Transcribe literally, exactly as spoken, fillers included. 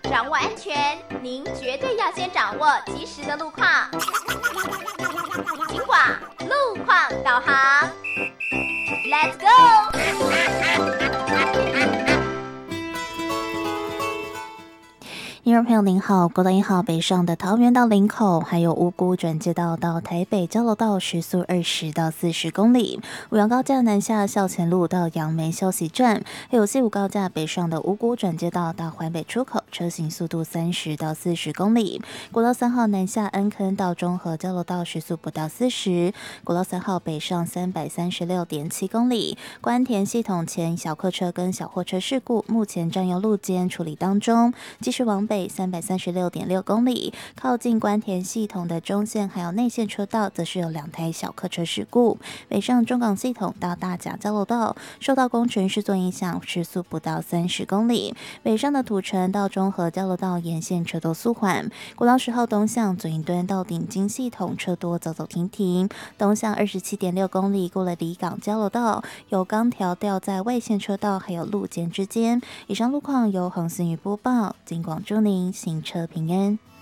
掌握安全，您绝对要先掌握及时的路况。警广路况导航 ，Let's go！ 听众朋友您好，国道一号北上的桃园到林口，还有五股转接道到台北交流道时速二十到四十公里；五羊高架南下校前路到杨梅休息站，还有西武高架北上的五股转接道到环北出口，车行速度三十到四十公里；国道三号南下恩坑到中和交流道时速不到四十；国道三号北上三百三十六点七公里。关田系统前小客车跟小货车事故，目前占用路肩处理当中，继续往北三百三十六点六公里，靠近关田系统的中线还有内线车道，则是有两台小客车事故。北上中港系统到大甲交流道，受到工程施作影响，时速不到三十公里。北上的土城到中和交流道沿线车多速缓。国道十号东向左营端到顶金系统车多走走停停。东向二十七点六公里，过了离港交流道，有钢条吊在外线车道还有路肩之间。以上路况由洪思雨播报，警广祝您行车平安。